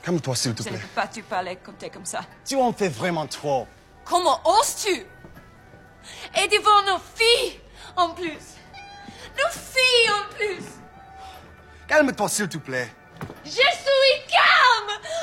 Calme-toi, s'il te Je ne plaît. peux pas te parler quand t'es comme ça. Tu en fais vraiment trop. Comment oses-tu? Et devant nos filles, en plus. Nos filles, en plus. Calme-toi, s'il te plaît. Je